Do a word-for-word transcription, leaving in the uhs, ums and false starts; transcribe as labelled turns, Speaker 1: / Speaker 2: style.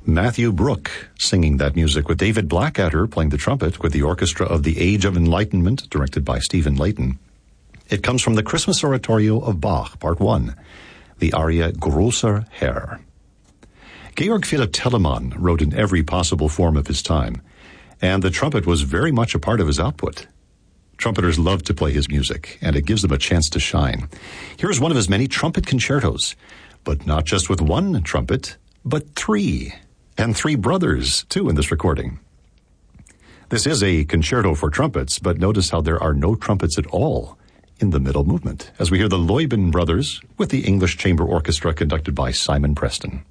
Speaker 1: Matthew Brooke singing that music with David Blackadder playing the trumpet with the orchestra of The Age of Enlightenment, directed by Stephen Layton. It comes from the Christmas Oratorio of Bach, Part one, the aria Großer Herr. Georg Philipp Telemann wrote in every possible form of his time, and the trumpet was very much a part of his output. Trumpeters love to play his music, and it gives them a chance to shine. Here's one of his many trumpet concertos, but not just with one trumpet, but three. And three brothers, too, in this recording. This is a concerto for trumpets, but notice how there are no trumpets at all in the middle movement, as we hear the Leuben brothers with the English Chamber Orchestra conducted by Simon Preston.